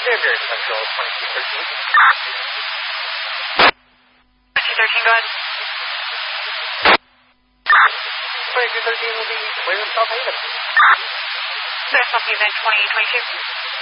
Standard Central 2213. 2213, go ahead. 2213 will be clear of South Haven. Clear South Haven 2822.